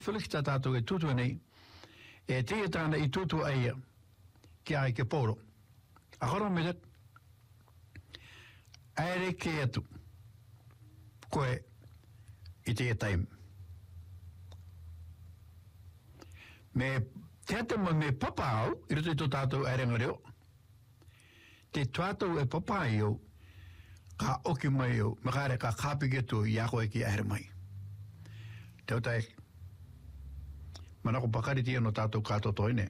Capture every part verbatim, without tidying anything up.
Felicita tātou e tutu nei, e te e tāna i tutu aia, ki ai ke poro. A horo me dak, aere ke atu, koe i te e taim. Me te ate mo me papa au, i roto i tō tātou aerenga reo, te tātou e papa au, ka oki mai au, makare ka kāpike tu i ako e ki aere mai. Te o tae, manako pakari tia no tātou kātou toine.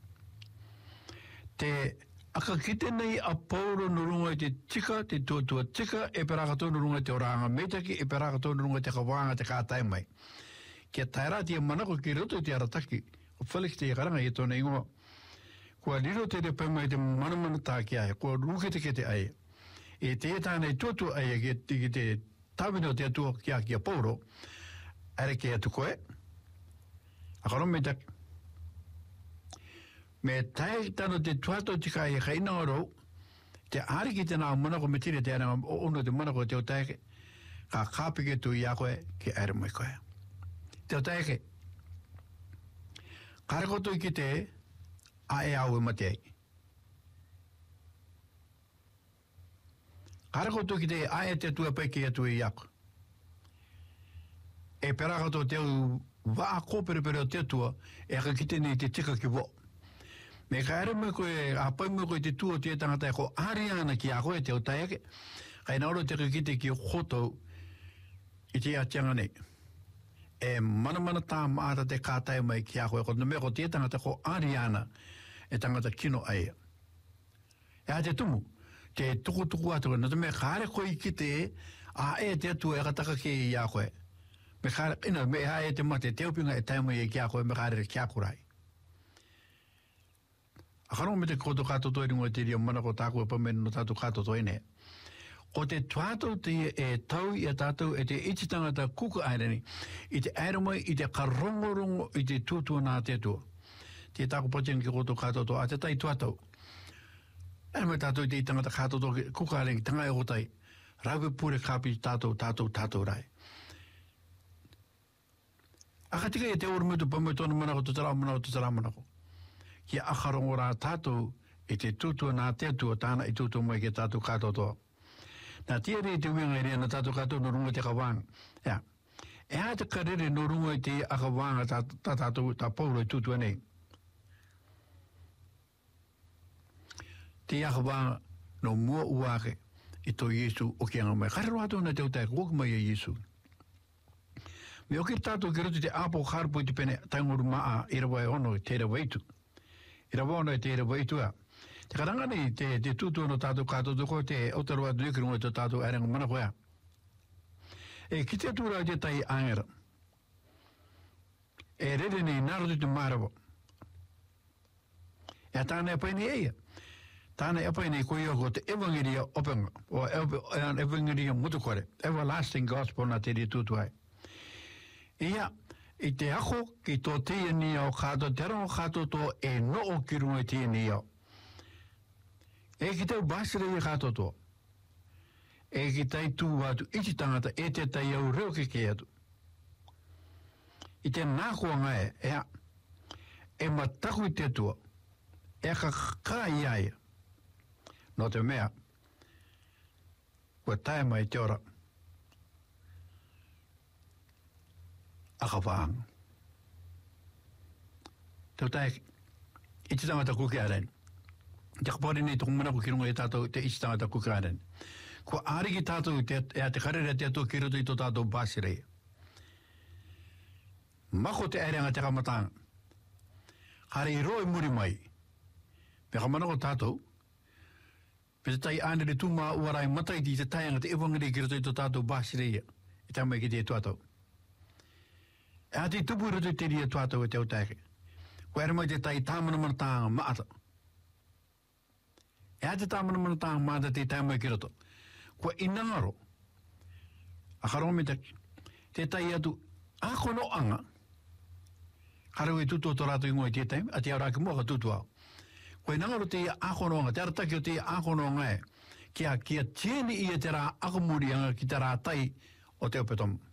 Te aka kite nei a pauro nurunga te tika, te tuatua tika, e perakato nurunga te oranga metaki, e perakato nurunga te kawanga te kātai mai. Kia taira tia manako ki roto te arataki, o Felix te karanga i tōna ingoa. Kua liro te te paimai te manamana tā ki ai, kua rukete ke te ai. E te e tāna i tuatua ai, ki te, te tawino te atua ki a ki a pauro, are ke atu koe, a karo me tak. Me tae tano te tuato tika e kaina oro, te ari ki te nā manako me tire te aranga o ono te manako te o taeke, ka kāpike tu i a koe ki aere mai koe. Te o taeke, karakoto i ki te a e au e matei. Karakoto ki te a e te tua peke e tu i ako. E perakato te au wa a kōpere pere o te tua, e ka kite nei te tika ki wo. Me ka ere me koe, a pai me koe te tua te tangata e ko ariana ki a koe te o taiake, kai nauro te ka kite ki hoto i te atianga nei. E mana mana tā maata te kātai mai ki a koe, ko me ko te tangata ko ariana e tangata kino aia. E a te tumu, te tuku tuku atu, na te me ka are koe i kite a e te tua e ka taka ki i a koe. Me kare, ina, me hae te mate, te upinga e taimo i e kia koe, me kare kia kurai. A karo me te koto kato toi ringo e te ria mana ko tāku e pamene no tātu kato toi ne. Ko te tuato te e tau i a tātou e te ititanga ta kuka aireni, i te aeromai, i te karongorongo, i te tuatua nā te tua. Te tāku pachengi ki koto kato toi, a te tai tuatau. Aeromai tātou i te itanga ta kato toi, kuka aireni, tanga e kotai, rauwe pure kāpi tātou, tātou, tātou rai. Aka tika e te orumutu pamai tōna manako, tutarau manako, tutarau manako. Kia akarongo rā tātou e te tutua nā te atua tāna i tutua mai ke tātou kātou toa. Nā tia rei te uenga i rea na tātou kātou no runga te kawanga. Ea, e hā te karere no runga i te akawanga tā, tā tātou tā pauro i tutua nei. Te akawanga no mua uake i tō Yesu o kianga mai. Karero ato na te utai kuk mai a Yesu. Me o ki tātou ki roto te apo harpo i te pene taingoru maa i rawa e ono i te rawa itu. I rawa ono i te rawa itu a. Te karanga nei te, te tutu ono tātou kātou toko te otarua duikirunga i te tātou aerenga mana koea. E ki te tūra i te tai angera. E rere nei narotu te marawa. E tāna e paini eia. Tāna e paini koe ioko te evangelia openga. O evangelia mutukore. Everlasting gospel na te ri tutu ai. Ia, i te ako ki tō tia ni au kato, te rao kato tō e no o ki runga tia ni au. E ki tau basire i kato tō. E ki tai tū atu iti tangata e te tai au reo ke ke atu. I te nākua ngai, ea, e mataku i te tua, e ka kā i aia. No te mea, kua tae mai te ora. Akawang. Tau tae, iti tangata kuke aren. Te kapori nei tuku mana kukirunga i tātou te iti tangata kuke aren. Kua aari ki tātou te, e te karere te atua kiroto i tō tātou bāsirei. Mako te aereanga te kamatanga. Hare i roi muri mai. Peka mana ko tātou. Pe te tai ānere tūma uarai matai ti te taianga te evangeli kiroto i tō tātou bāsirei. I tamai ki te tuatau. E ati tupu i roto te ria tuatau e te autaeke. Ko ere mai te tai tāmana mana tāanga maata. E ati tāmana mana tāanga maata te tai mai ki roto. Ko inangaro. A karo me te, te tai atu akono anga. Karo e tutu o tō rato ingoa i te taim, a te auraki mua ka tutu au. Ko inangaro te akono anga, te arataki o te akono anga e, kia, kia tieni i e te rā akamuri anga ki te rā tai o te opetomu.